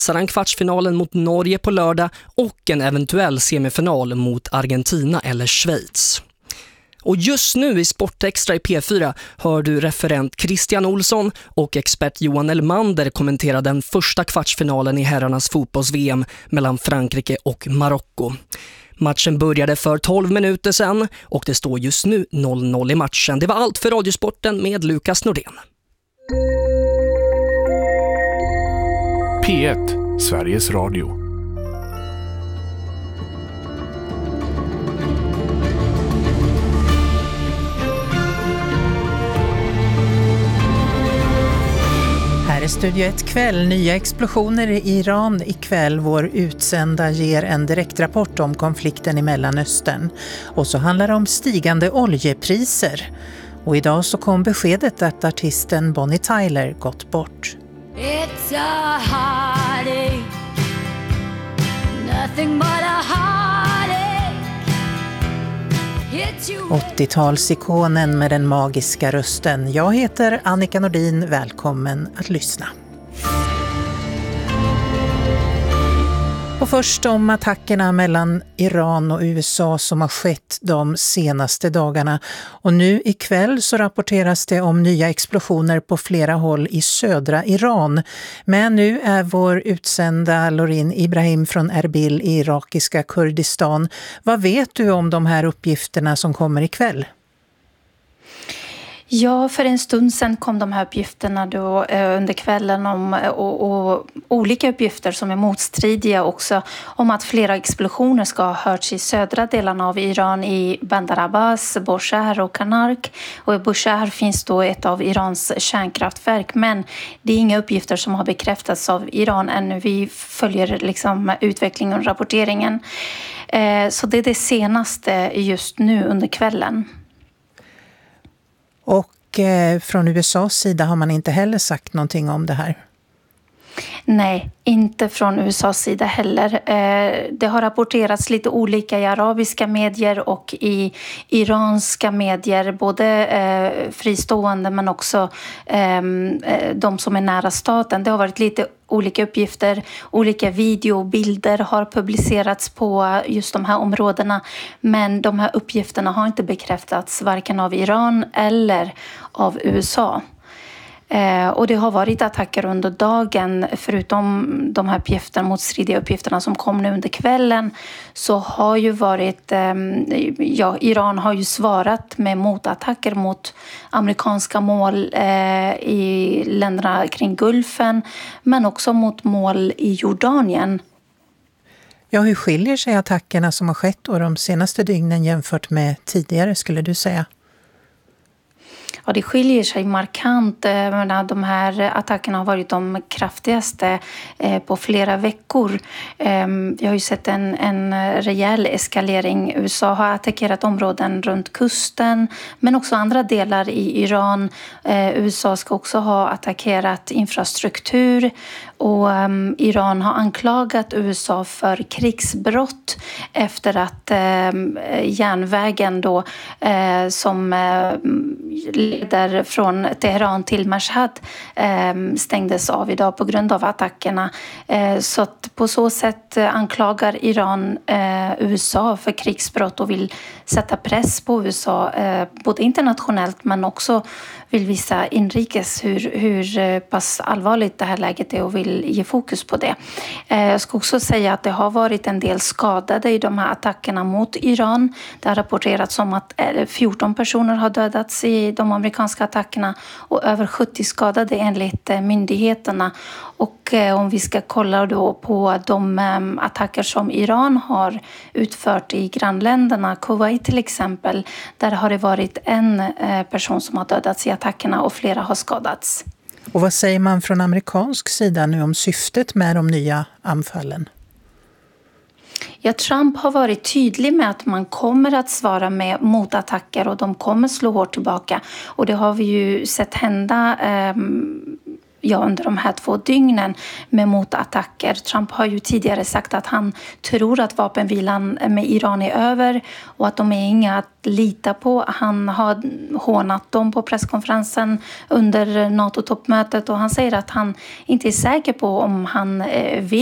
sedan kvartsfinalen mot Norge på lördag och en eventuell semifinal mot Argentina eller Schweiz. Och just nu i Sportextra i P4 hör du referent Christian Olsson och expert Johan Elmander kommentera den första kvartsfinalen i herrarnas fotbolls-VM mellan Frankrike och Marocko. Matchen började för 12 minuter sedan och det står just nu 0-0 i matchen. Det var allt för Radiosporten med Lukas Nordén. P1, Sveriges Radio. Här är Studio 1 kväll. Nya explosioner i Iran ikväll. Vår utsända ger en direktrapport om konflikten i Mellanöstern. Och så handlar det om stigande oljepriser. Och idag så kom beskedet att artisten Bonnie Tyler gått bort. It's a heartache, nothing but a heartache. 80-talsikonen med den magiska rösten. Jag heter Annika Nordin. Välkommen att lyssna. Och först om attackerna mellan Iran och USA som har skett de senaste dagarna. Och nu ikväll så rapporteras det om nya explosioner på flera håll i södra Iran. Men nu är vår utsända Lorin Ibrahim från Erbil i irakiska Kurdistan. Vad vet du om de här uppgifterna som kommer ikväll? Ja, för en stund sedan kom de här uppgifterna då, under kvällen och olika uppgifter som är motstridiga också om att flera explosioner ska ha hörts i södra delarna av Iran i Bandar Abbas, Bushehr och Karnak. Och i Bushehr finns då ett av Irans kärnkraftverk, men det är inga uppgifter som har bekräftats av Iran ännu. Vi följer liksom utvecklingen och rapporteringen. Så det är det senaste just nu under kvällen. Och från USAs sida har man inte heller sagt någonting om det här. Nej, inte från USAs sida heller. Det har rapporterats lite olika i arabiska medier och i iranska medier. Både fristående men också de som är nära staten. Det har varit lite olika uppgifter. Olika videobilder har publicerats på just de här områdena. Men de här uppgifterna har inte bekräftats varken av Iran eller av USA. Och det har varit attacker under dagen, förutom de här uppgifterna, motstridiga uppgifterna som kom nu under kvällen, så har ju varit, Iran har ju svarat med motattacker mot amerikanska mål i länderna kring Gulfen, men också mot mål i Jordanien. Ja, hur skiljer sig attackerna som har skett då de senaste dygnen jämfört med tidigare, skulle du säga? Ja, det skiljer sig markant. De här attackerna har varit de kraftigaste på flera veckor. Vi har ju sett en rejäl eskalering. USA har attackerat områden runt kusten, men också andra delar i Iran. USA ska också ha attackerat infrastruktur. Och Iran har anklagat USA för krigsbrott efter att järnvägen då, som leder från Teheran till Mashhad stängdes av idag på grund av attackerna. Så att på så sätt anklagar Iran USA för krigsbrott och vill sätta press på USA både internationellt men också vill visa inrikes hur pass allvarligt det här läget är och vill ge fokus på det. Jag ska också säga att det har varit en del skadade i de här attackerna mot Iran. Det har rapporterats om att 14 personer har dödats i de amerikanska attackerna och över 70 skadade enligt myndigheterna. Och om vi ska kolla då på de attacker som Iran har utfört i grannländerna, Kuwait till exempel, där har det varit en person som har dödats i attackerna och flera har skadats. Och vad säger man från amerikansk sida nu om syftet med de nya anfallen? Ja, Trump har varit tydlig med att man kommer att svara med motattacker och de kommer slå hårt tillbaka. Och det har vi ju sett hända under de här 2 dygnen med motattacker. Trump har ju tidigare sagt att han tror att vapenvilan med Iran är över och att de är inga att lita på. Han har hånat dem på presskonferensen under NATO-toppmötet och han säger att han inte är säker på om han vill